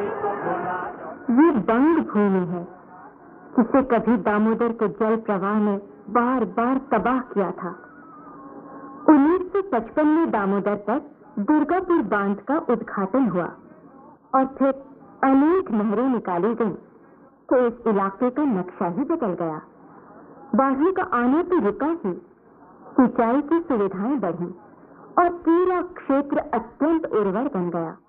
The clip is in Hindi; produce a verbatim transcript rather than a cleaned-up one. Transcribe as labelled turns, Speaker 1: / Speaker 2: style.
Speaker 1: ये बंग भूमि है जिसे कभी दामोदर के जल प्रवाह ने बार बार तबाह किया था। उन्नीस सौ पचपन में दामोदर पर दुर्गापुर बांध का उद्घाटन हुआ और फिर अनेक नहरें निकाली गईं, तो इस इलाके का नक्शा ही बदल गया। बाढ़ों का आना तो रुका ही, सिंचाई की सुविधाएं बढ़ी और पूरा क्षेत्र अत्यंत उर्वर बन गया।